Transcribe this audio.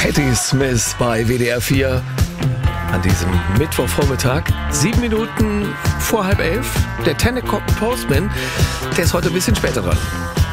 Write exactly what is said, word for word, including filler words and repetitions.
Patti Smith bei W D R vier an diesem Mittwochvormittag. Sieben Minuten vor halb elf. Der Tennessee Postman, der ist heute ein bisschen später dran.